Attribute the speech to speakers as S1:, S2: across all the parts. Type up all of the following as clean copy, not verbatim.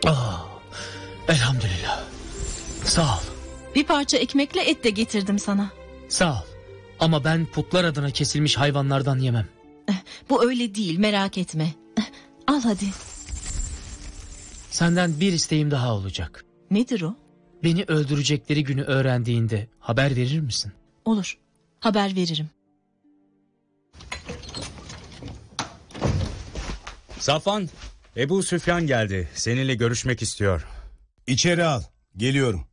S1: Ah, elhamdülillah. Sağ ol.
S2: Bir parça ekmekle et de getirdim sana.
S1: Sağ ol. Ama ben putlar adına kesilmiş hayvanlardan yemem.
S2: Bu öyle değil, merak etme. Al hadi.
S1: Senden bir isteğim daha olacak.
S2: Nedir o?
S1: Beni öldürecekleri günü öğrendiğinde haber verir misin?
S2: Olur, haber veririm.
S3: Safvan, Ebu Süfyan geldi. Seninle görüşmek istiyor.
S4: İçeri al. Geliyorum.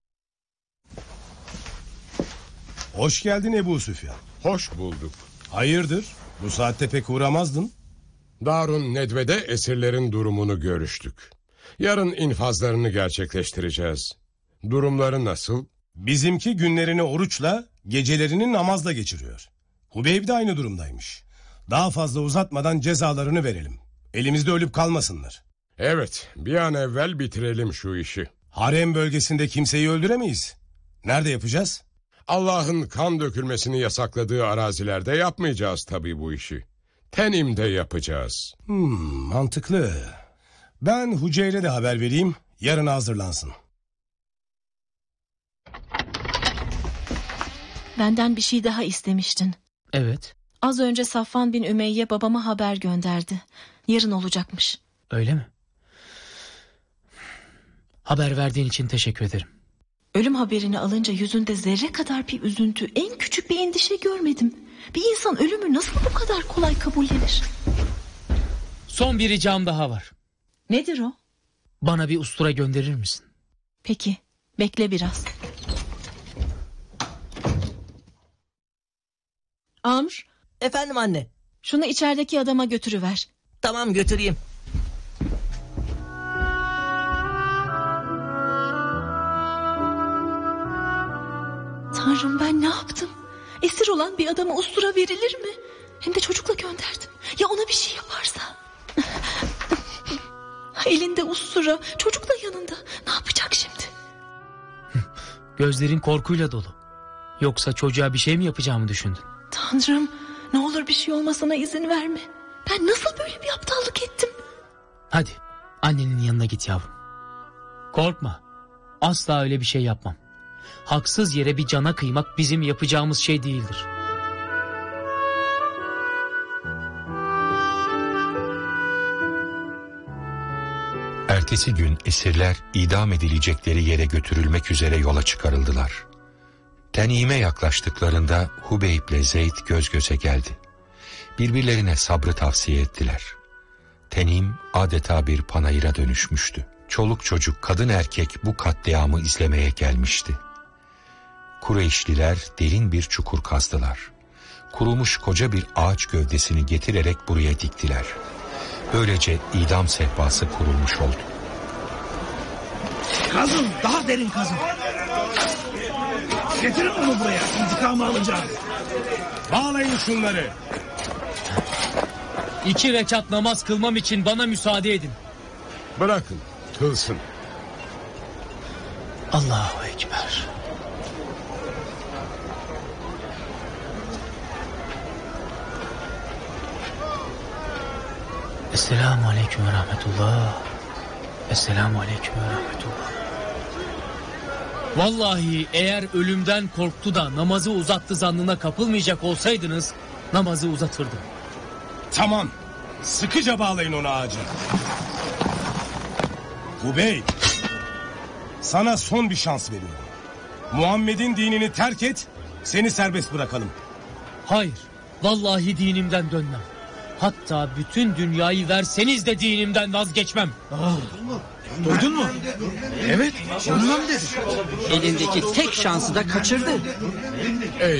S4: Hoş geldin Ebu Süfyan.
S5: Hoş bulduk.
S4: Hayırdır? Bu saatte pek uğramazdın.
S5: Darun Nedve'de esirlerin durumunu görüştük. Yarın infazlarını gerçekleştireceğiz. Durumları nasıl?
S4: Bizimki günlerini oruçla, gecelerini namazla geçiriyor. Hubeyb de aynı durumdaymış. Daha fazla uzatmadan cezalarını verelim. Elimizde ölüp kalmasınlar.
S5: Evet, bir an evvel bitirelim şu işi.
S4: Harem bölgesinde kimseyi öldüremeyiz. Nerede yapacağız?
S5: Allah'ın kan dökülmesini yasakladığı arazilerde yapmayacağız tabii bu işi. Tenim'de yapacağız.
S4: Mantıklı. Ben Huceyr'e de haber vereyim, yarın hazırlansın.
S2: Benden bir şey daha istemiştin.
S1: Evet.
S2: Az önce Safvan bin Ümeyye babama haber gönderdi. Yarın olacakmış.
S1: Öyle mi? Haber verdiğin için teşekkür ederim.
S2: Ölüm haberini alınca yüzünde zerre kadar bir üzüntü, en küçük bir endişe görmedim. Bir insan ölümü nasıl bu kadar kolay kabullenir?
S1: Son bir ricam daha var.
S2: Nedir o?
S1: Bana bir ustura gönderir misin?
S2: Peki, bekle biraz. Amr,
S6: Efendim anne.
S2: şunu içerideki adama götürüver.
S6: Tamam, götüreyim.
S2: Tanrım, ben ne yaptım? Esir olan bir adama ustura verilir mi? Hem de çocukla gönderdim. Ya ona bir şey yaparsa? Elinde ustura, çocuk da yanında. Ne yapacak şimdi?
S1: Gözlerin korkuyla dolu. Yoksa çocuğa bir şey mi yapacağımı düşündün?
S2: Tanrım, ne olur bir şey olmasına izin verme. Ben nasıl böyle bir aptallık ettim?
S1: Hadi annenin yanına git yavrum. Korkma. Asla öyle bir şey yapmam. Haksız yere bir cana kıymak bizim yapacağımız şey değildir.
S7: Ertesi gün esirler idam edilecekleri yere götürülmek üzere yola çıkarıldılar. Tenim'e yaklaştıklarında Hubeyb ile Zeyd göz göze geldi. Birbirlerine sabrı tavsiye ettiler. Tenim adeta bir panayıra dönüşmüştü. Çoluk çocuk, kadın erkek bu katliamı izlemeye gelmişti. Kureyşliler derin bir çukur kazdılar. Kurumuş koca bir ağaç gövdesini getirerek buraya diktiler. Böylece idam sehpası kurulmuş oldu.
S8: Kazın, daha derin kazın. Getirin onu buraya, intikamı alacağım.
S4: Bağlayın şunları.
S1: 2 rekat namaz kılmam için bana müsaade edin.
S5: Bırakın, kılsın.
S1: Allahu Ekber. Esselamu Aleyküm ve Rahmetullah. Esselamu Aleyküm ve Rahmetullah. Vallahi eğer ölümden korktu da namazı uzattı zannına kapılmayacak olsaydınız namazı uzatırdım.
S4: Tamam. Sıkıca bağlayın onu ağaca. Hubeyb, sana son bir şans veriyorum. Muhammed'in dinini terk et, seni serbest bırakalım.
S1: Hayır, vallahi dinimden dönmem. Hatta bütün dünyayı verseniz de dinimden vazgeçmem.
S8: Duydun mu? Evet, ondan dedi.
S6: Elindeki tek şansı da kaçırdı.
S5: Ey